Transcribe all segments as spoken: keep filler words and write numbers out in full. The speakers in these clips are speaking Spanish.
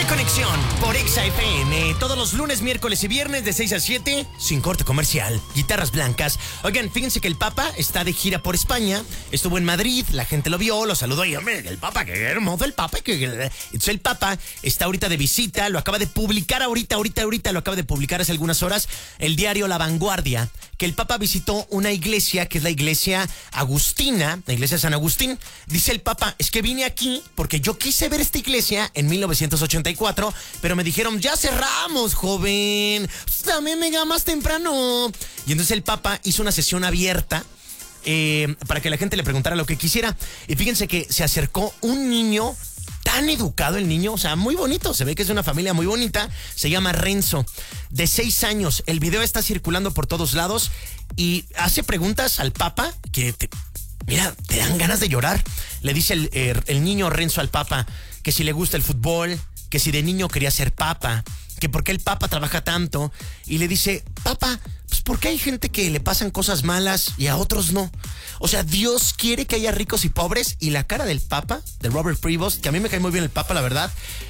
Reconexión por Exa F M. Todos los lunes, miércoles y viernes de seis a siete, sin corte comercial. Guitarras blancas. Oigan, fíjense que el Papa está de gira por España. Estuvo en Madrid, la gente lo vio, lo saludó y, hombre, el Papa, qué hermoso el Papa. Que... Entonces el Papa está ahorita de visita, lo acaba de publicar ahorita, ahorita, ahorita, lo acaba de publicar hace algunas horas el diario La Vanguardia, que el Papa visitó una iglesia, que es la iglesia agustina, la iglesia de San Agustín. Dice el Papa, es que vine aquí porque yo quise ver esta iglesia en mil novecientos ochenta y cuatro, pero me dijeron, ya cerramos, joven, dame mega más temprano. Y entonces el Papa hizo una sesión abierta eh, para que la gente le preguntara lo que quisiera. Y fíjense que se acercó un niño tan educado, el niño, o sea, muy bonito, se ve que es de una familia muy bonita, se llama Renzo, de seis años. El video está circulando por todos lados y hace preguntas al Papa que, te, mira, te dan ganas de llorar. Le dice el, eh, el niño Renzo al Papa que si le gusta el fútbol, que si de niño quería ser papa, que por qué el Papa trabaja tanto, y le dice, Papa, pues ¿por qué hay gente que le pasan cosas malas y a otros no? O sea, Dios quiere que haya ricos y pobres, y la cara del Papa, de Robert Prevost, que a mí me cae muy bien el Papa, la verdad,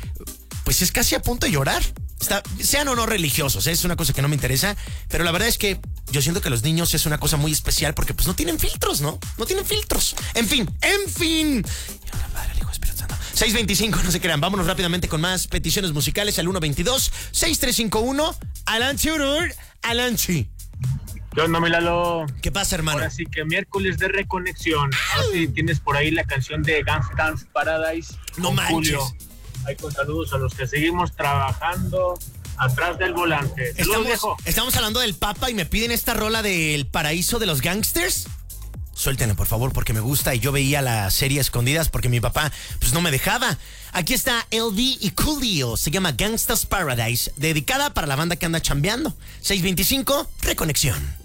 pues es casi a punto de llorar. Está, sean o no religiosos, ¿eh? Es una cosa que no me interesa, pero la verdad es que yo siento que los niños es una cosa muy especial porque pues no tienen filtros, ¿no? No tienen filtros. En fin, en fin. Y ahora, Padre, el Hijo, Espíritu Santo. seis veinticinco, no se crean. Vámonos rápidamente con más peticiones musicales al uno veintidós, sesenta y tres cincuenta y uno. Alanchi, Alanchi. ¿Qué onda, mi Lalo? ¿Qué pasa, hermano? Ahora sí que miércoles de reconexión. Ahora sí tienes por ahí la canción de Gangsta's Paradise. No manches. Julio. Ahí con saludos a los que seguimos trabajando atrás del volante. Saludos, estamos, estamos hablando del Papa y me piden esta rola del Paraíso de los Gangsters. Suéltenla, por favor, porque me gusta y yo veía la serie Escondidas porque mi papá pues no me dejaba. Aquí está L D y Coolio, se llama Gangsta's Paradise, dedicada para la banda que anda chambeando. seis veinticinco, Reconexión.